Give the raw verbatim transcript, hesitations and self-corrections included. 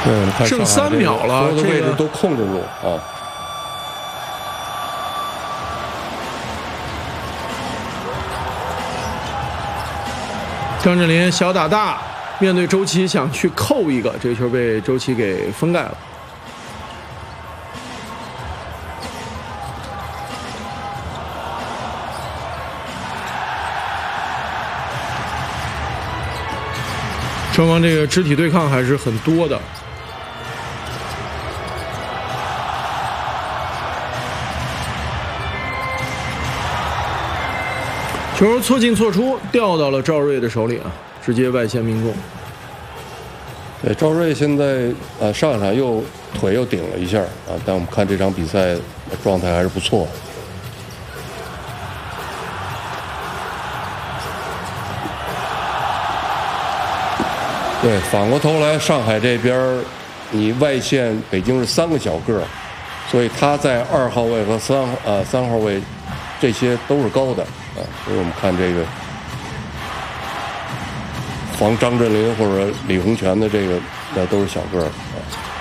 对，我们看剩三秒了， 所有的位置这个都控制住啊。 张镇麟小打大，面对周琦想去扣一个，这个球被周琦给封盖了。双方这个肢体对抗还是很多的。球错进错出，掉到了赵睿的手里啊，直接外线命中。 对，赵睿现在呃上一场又腿又顶了一下啊，但我们看这场比赛状态还是不错。对，反过头来，上海这边你外线北京是三个小个儿，所以他在二号位和三呃三号位这些都是高的啊，所以我们看这个防张镇麟或者李洪权的这个那都是小个儿啊。